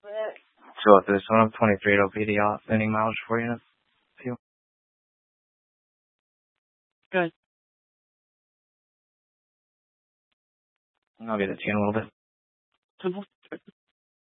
So if this one of 23, it'll be the outstanding mileage for you. Good. I'll get it to you in a little bit.